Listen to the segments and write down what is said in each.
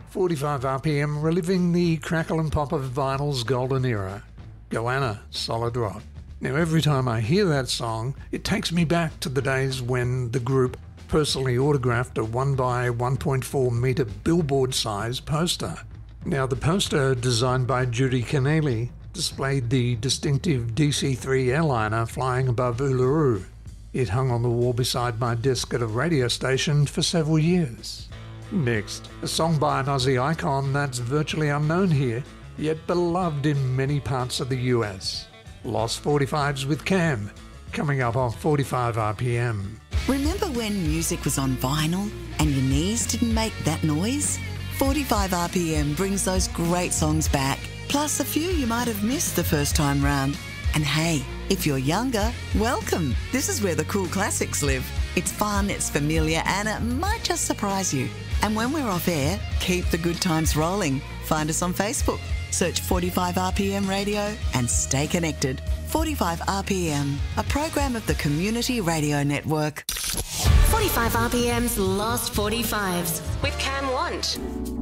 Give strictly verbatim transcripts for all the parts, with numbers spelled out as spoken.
forty-five R P M, reliving the crackle and pop of vinyl's golden era. Goanna, Solid Rock. Now every time I hear that song, it takes me back to the days when the group personally autographed a one by one point four metre billboard-sized poster. Now the poster, designed by Judy Keneally, displayed the distinctive D C three airliner flying above Uluru. It hung on the wall beside my desk at a radio station for several years. Next, a song by an Aussie icon that's virtually unknown here, yet beloved in many parts of the U S. Lost forty-fives with Cam, coming up on forty-five R P M. Remember when music was on vinyl and your knees didn't make that noise? forty-five R P M brings those great songs back, plus a few you might have missed the first time round. And hey, if you're younger, welcome. This is where the cool classics live. It's fun, it's familiar, and it might just surprise you. And when we're off air, keep the good times rolling. Find us on Facebook. Search forty-five R P M Radio and stay connected. forty-five R P M, a program of the Community Radio Network. forty-five R P M's Lost forty-fives with Cam Want.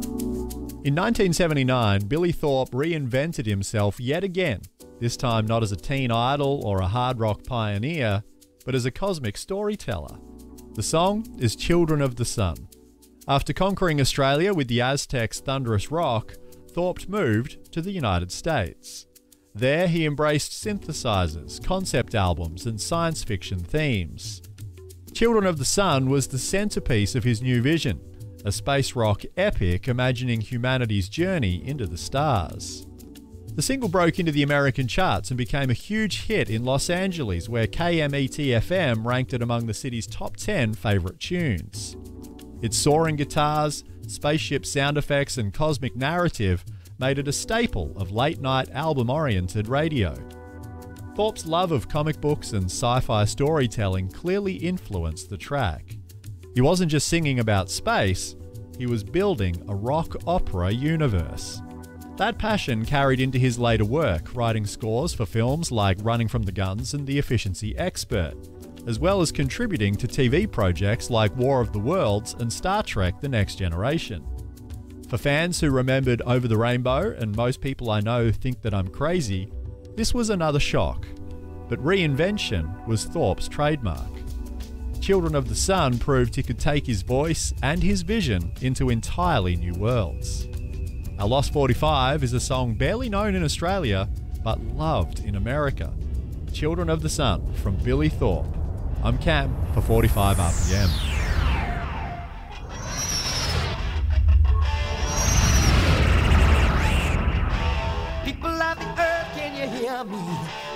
In nineteen seventy-nine, Billy Thorpe reinvented himself yet again, this time not as a teen idol or a hard rock pioneer, but as a cosmic storyteller. The song is Children of the Sun. After conquering Australia with the Aztecs' thunderous rock, Thorpe moved to the United States. There he embraced synthesizers, concept albums, and science fiction themes. Children of the Sun was the centerpiece of his new vision, a space rock epic imagining humanity's journey into the stars. The single broke into the American charts and became a huge hit in Los Angeles, where K M E T F M ranked it among the city's top ten favourite tunes. Its soaring guitars, spaceship sound effects, and cosmic narrative made it a staple of late-night album-oriented radio. Thorpe's love of comic books and sci-fi storytelling clearly influenced the track. He wasn't just singing about space, he was building a rock opera universe. That passion carried into his later work, writing scores for films like Running from the Guns and The Efficiency Expert, as well as contributing to T V projects like War of the Worlds and Star Trek The Next Generation. For fans who remembered Over the Rainbow, and most people I know think that I'm crazy, this was another shock. But reinvention was Thorpe's trademark. Children of the Sun proved he could take his voice and his vision into entirely new worlds. Our Lost forty-five is a song barely known in Australia, but loved in America. Children of the Sun from Billy Thorpe. I'm Cam for forty-five R P M. People of the earth, can you hear me?